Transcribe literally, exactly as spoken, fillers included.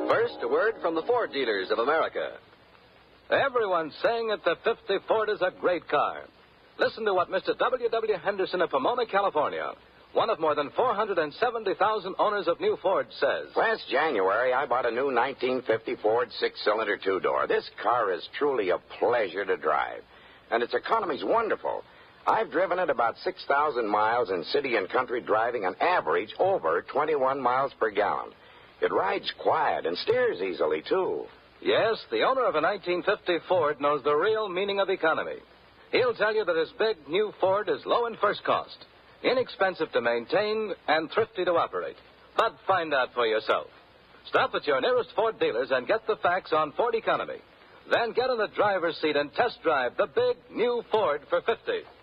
First, a word from the Ford dealers of America. Everyone's saying that the fifty Ford is a great car. Listen to what Mister W W Henderson of Pomona, California, one of more than four hundred seventy thousand owners of new Ford, says. Last January, I bought a new nineteen fifty Ford six-cylinder two-door. This car is truly a pleasure to drive, and its economy's wonderful. I've driven it about six thousand miles in city and country driving, on average over twenty-one miles per gallon. It rides quiet and steers easily, too. Yes, the owner of a nineteen fifty Ford knows the real meaning of economy. He'll tell you that his big new Ford is low in first cost, inexpensive to maintain, and thrifty to operate. But find out for yourself. Stop at your nearest Ford dealers and get the facts on Ford economy. Then get in the driver's seat and test drive the big new Ford for fifty.